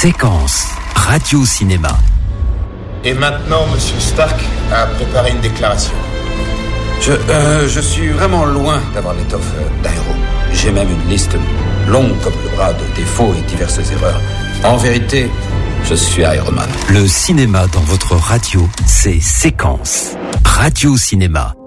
Séquence Radio-Cinéma. Et maintenant, Monsieur Stark a préparé une déclaration. Je suis vraiment loin d'avoir l'étoffe d'un héros. J'ai même une liste longue comme le bras de défauts et diverses erreurs. En vérité, je suis Iron Man. Le cinéma dans votre radio, c'est Séquence Radio-Cinéma.